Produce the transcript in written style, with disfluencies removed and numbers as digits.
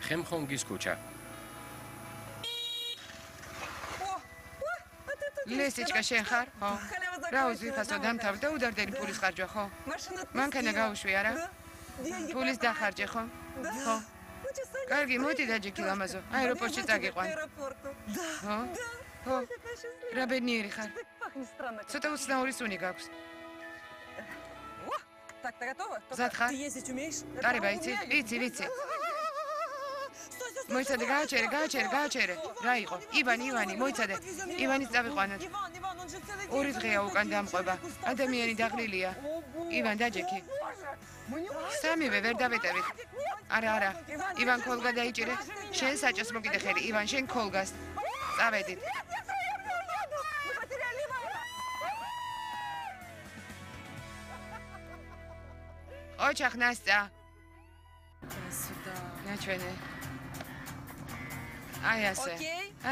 ხემხონგის ქუჩა. ლესიჩკა შენ ხარ? ხო. რა უზვიფასო დამთავრდა და უდარდელი ფულის ხარჯვა, ხო? მანქანა გაუშვი არა? ფულის დახარჯე, ხო? ხო. კარგი, მოდი დაჯექი ლამაზო. აეროპორტში წაგიყვან. ხო? ხო. რა ბედნიერი ხარ? ცოტა უცნაური სუნი გაქვს. Зад ხარ? ტარება იცი? ვიცი. მოიცადე, გააჩერე. რა იყო? ივანი, მოიცადე. ივანის წავიყვანოთ. 2 დღეა უკან დამყვება. ადამიანი დაღლილია. ივან დაჯექი. სამივე ვერ დავეტევით. არა. ივან ქოლგა დაიჭირე. შენ საჭოს მოკიდე ხელი. ივან, შენ ქოლგას. წავედით. ოჩახ ნასწა. ნაჩვენე. აი ასე.